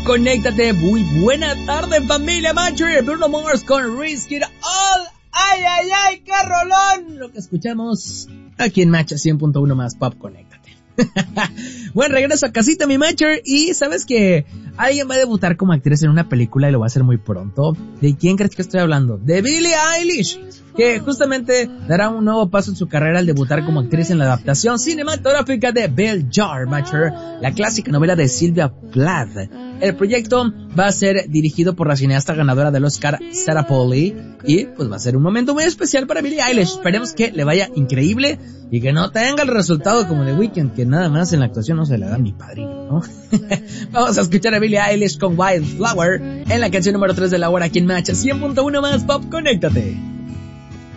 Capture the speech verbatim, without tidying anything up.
Conéctate. Muy buena tarde, familia Matcher. Bruno Mars con Risk It All. Ay, ay, ay, qué rolón. Lo que escuchamos aquí en Matcher cien punto uno más Pop. Conéctate. Bueno, regreso a casita, mi Matcher. Y sabes que alguien va a debutar como actriz en una película y lo va a hacer muy pronto. ¿De quién crees que estoy hablando? De Billie Eilish, que justamente dará un nuevo paso en su carrera al debutar como actriz en la adaptación cinematográfica de Bell Jar, Matcher, la clásica novela de Sylvia Plath. El proyecto va a ser dirigido por la cineasta ganadora del Oscar, Sarah Polley, y pues va a ser un momento muy especial para Billie Eilish. Esperemos que le vaya increíble y que no tenga el resultado como The Weeknd, que nada más en la actuación no se le da ni padrino, ¿no? Vamos a escuchar a Billie Eilish con Wildflower en la canción número tres de la hora aquí en Match cien punto uno más Pop. Conéctate.